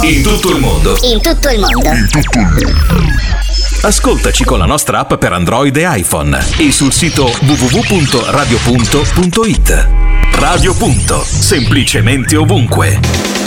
In tutto il mondo. In tutto il mondo. Ascoltaci con la nostra app per Android e iPhone e sul sito www.radio.it. Radio Punto, semplicemente ovunque.